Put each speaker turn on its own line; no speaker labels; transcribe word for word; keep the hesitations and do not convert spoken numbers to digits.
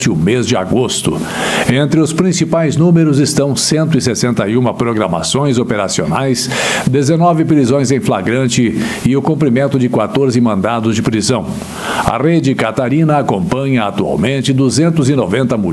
o mês de agosto. Entre os principais números estão cento e sessenta e uma programações operacionais, dezenove prisões em flagrante e o cumprimento de quatorze mandados de prisão. A Rede Catarina acompanha atualmente duzentas e noventa mulheres